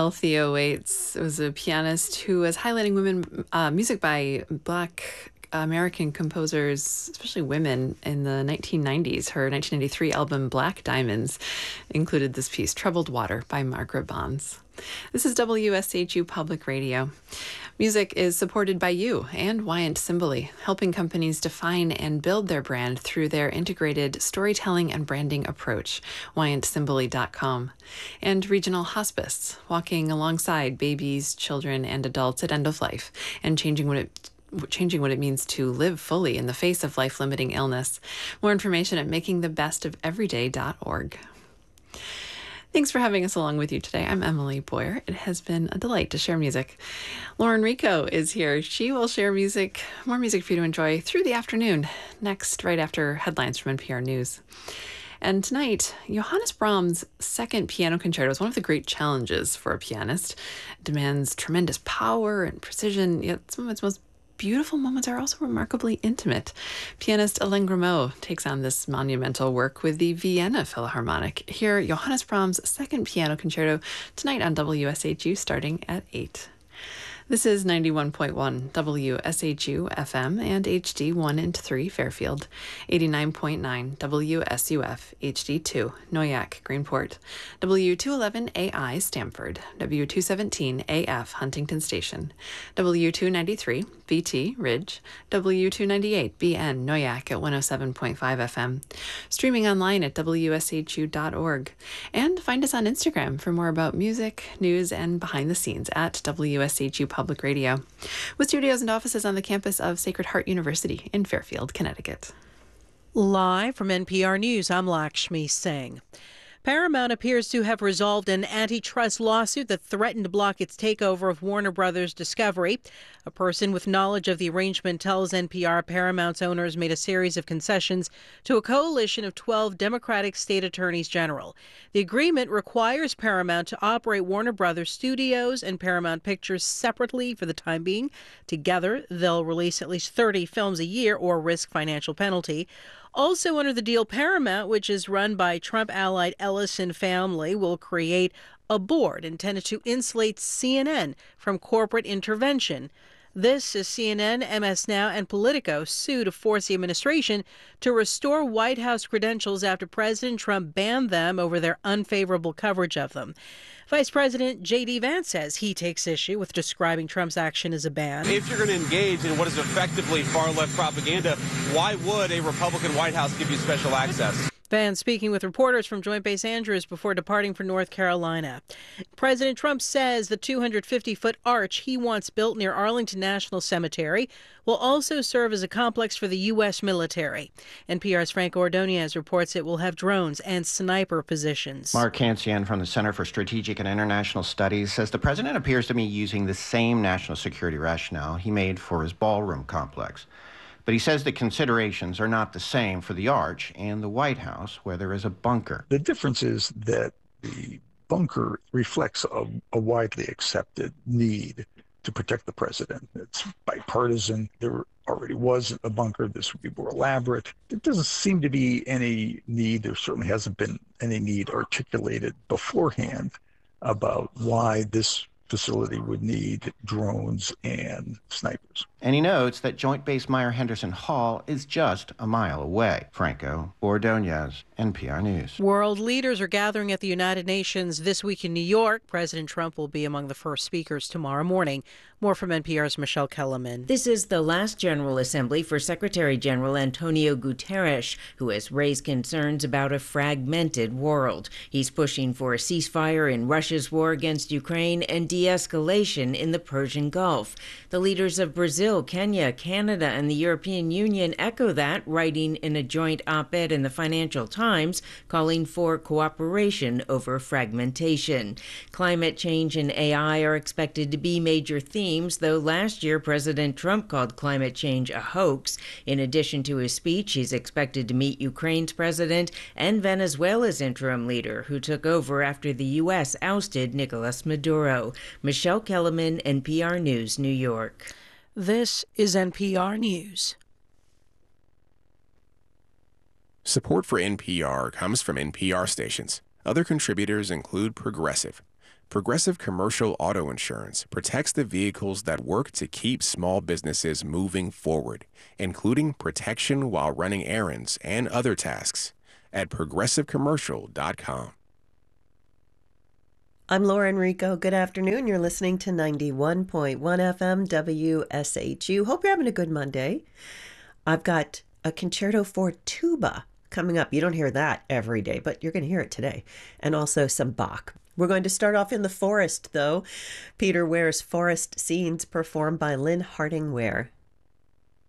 Althea Waits was a pianist who was highlighting music by Black American composers, especially women, in the 1990s. Her 1993 album Black Diamonds included this piece, Troubled Water by Margaret Bonds. This is WSHU Public Radio. Music is supported by you and Wyant Cymbali, helping companies define and build their brand through their integrated storytelling and branding approach, WyantCymbali.com. And Regional Hospice, walking alongside babies, children, and adults at end of life and changing what it means to live fully in the face of life-limiting illness. More information at makingthebestofeveryday.org. Thanks for having us along with you today. I'm Emily Boyer. It has been a delight to share music. Lauren Rico is here. She will share more music for you to enjoy through the afternoon, next, right after headlines from NPR News. And tonight, Johannes Brahms' second piano concerto is one of the great challenges for a pianist. It demands tremendous power and precision, yet some of its most beautiful moments are also remarkably intimate. Pianist Alain Grimaud takes on this monumental work with the Vienna Philharmonic. Hear Johannes Brahms' second piano concerto tonight on WSHU starting at 8. This is 91.1 WSHU FM and HD 1 and 3 Fairfield, 89.9 WSUF HD2 Noyak Greenport, W211 AI Stamford, W217 AF Huntington Station, W293 BT Ridge, W298 BN Noyak at 107.5 FM, streaming online at WSHU.org, and find us on Instagram for more about music, news, and behind the scenes at WSHU Public Radio, with studios and offices on the campus of Sacred Heart University in Fairfield, Connecticut. Live from NPR News, I'm Lakshmi Singh. Paramount appears to have resolved an antitrust lawsuit that threatened to block its takeover of Warner Brothers Discovery. A person with knowledge of the arrangement tells NPR Paramount's owners made a series of concessions to a coalition of 12 Democratic state attorneys general. The agreement requires Paramount to operate Warner Brothers Studios and Paramount Pictures separately for the time being. Together, they'll release at least 30 films a year or risk financial penalty. Also under the deal, Paramount, which is run by Trump-allied Ellison family, will create a board intended to insulate CNN from corporate intervention. This is CNN, MS Now, and Politico sue to force the administration to restore White House credentials after President Trump banned them over their unfavorable coverage of them. Vice President J.D. Vance says he takes issue with describing Trump's action as a ban. If you're going to engage in what is effectively far-left propaganda, why would a Republican White House give you special access? Vance speaking with reporters from Joint Base Andrews before departing for North Carolina. President Trump says the 250-foot arch he wants built near Arlington National Cemetery will also serve as a complex for the U.S. military. NPR's Frank Ordonez reports it will have drones and sniper positions. Mark Cancian from the Center for Strategic and International Studies says the president appears to be using the same national security rationale he made for his ballroom complex. But he says the considerations are not the same for the Arch and the White House, where there is a bunker. The difference is that the bunker reflects a widely accepted need to protect the president. It's bipartisan. There already was a bunker. This would be more elaborate. There doesn't seem to be any need. There certainly hasn't been any need articulated beforehand about why this facility would need drones and snipers. And he notes that Joint Base Meier-Henderson Hall is just a mile away. Franco Ordonez, NPR News. World leaders are gathering at the United Nations this week in New York. President Trump will be among the first speakers tomorrow morning. More from NPR's Michelle Kellerman. This is the last General Assembly for Secretary General Antonio Guterres, who has raised concerns about a fragmented world. He's pushing for a ceasefire in Russia's war against Ukraine and de-escalation in the Persian Gulf. The leaders of Brazil, Kenya, Canada, and the European Union echo that, writing in a joint op-ed in the Financial Times, calling for cooperation over fragmentation. Climate change and AI are expected to be major themes, though last year President Trump called climate change a hoax. In addition to his speech, he's expected to meet Ukraine's president and Venezuela's interim leader, who took over after the U.S. ousted Nicolas Maduro. Michelle Kellerman, NPR News, New York. This is NPR News. Support for NPR comes from NPR stations. Other contributors include Progressive. Progressive Commercial Auto Insurance protects the vehicles that work to keep small businesses moving forward, including protection while running errands and other tasks. At progressivecommercial.com. I'm Laura Enrico. Good afternoon. You're listening to 91.1 FM WSHU. Hope you're having a good Monday. I've got a concerto for tuba coming up. You don't hear that every day, but you're going to hear it today. And also some Bach. We're going to start off in the forest, though. Peter Ware's Forest Scenes, performed by Lynn Harding Ware.